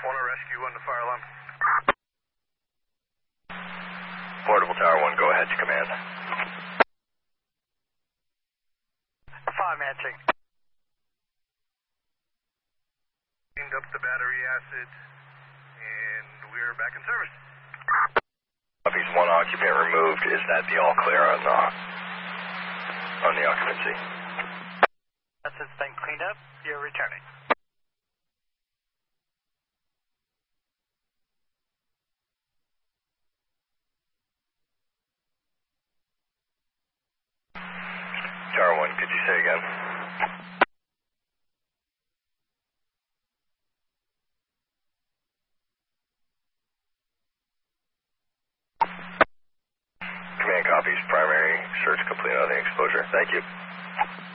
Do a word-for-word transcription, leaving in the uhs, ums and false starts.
California Rescue on the fire alarm. Portable Tower one, go ahead to command. Five matching. Cleaned up the battery acid, and we're back in service. Copies, one occupant removed. Is that the all clear on the, on the occupancy? That's it's been cleaned up. You're returning. Tower one, could you say again? Command copies, primary search complete on the exposure. Thank you.